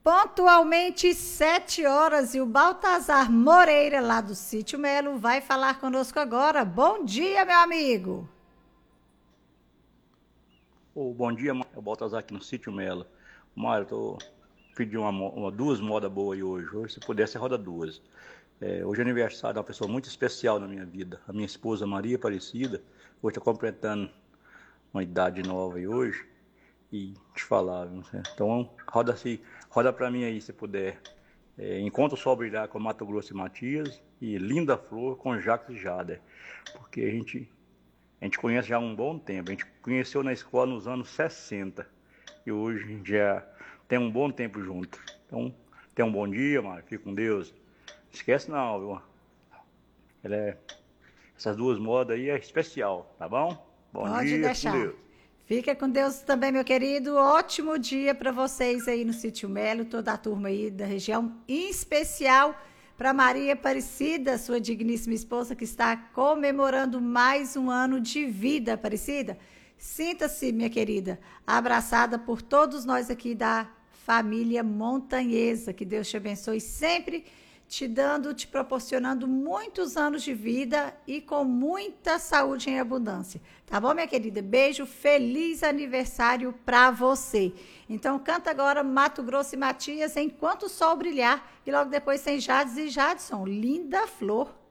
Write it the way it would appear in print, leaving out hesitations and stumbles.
Pontualmente 7 horas e o Baltazar Moreira, lá do Sítio Melo, vai falar conosco agora. Bom dia, meu amigo. Bom dia, é o Baltazar aqui no Sítio Melo. Mário, eu tô pedindo duas modas boas aí hoje. Hoje, se puder, você roda duas. Hoje é aniversário de uma pessoa muito especial na minha vida. A minha esposa Maria Aparecida. Hoje está completando uma idade nova aí hoje. E te falar, viu? Então roda pra mim aí, se puder. Enquanto o Sol Brilhar com Mato Grosso e Matias. E Linda Flor com Jacques e Jader. Porque a gente conhece já há um bom tempo. A gente conheceu na escola nos anos 60. E hoje a gente já tem um bom tempo junto. Então, tenha um bom dia, Mário. Fique com Deus. Esquece não, viu? Essas duas modas aí é especial, tá bom? Bom Pode dia, fique com deixar. Deus. Fica com Deus também, meu querido. Ótimo dia para vocês aí no Sítio Melo, toda a turma aí da região, em especial para Maria Aparecida, sua digníssima esposa, que está comemorando mais um ano de vida, Aparecida. Sinta-se, minha querida, abraçada por todos nós aqui da família montanhesa. Que Deus te abençoe sempre, te proporcionando muitos anos de vida e com muita saúde em abundância. Tá bom, minha querida? Beijo, feliz aniversário para você. Então, canta agora Mato Grosso e Matias, Enquanto o Sol Brilhar, e logo depois tem Jades e Jadson, Linda Flor.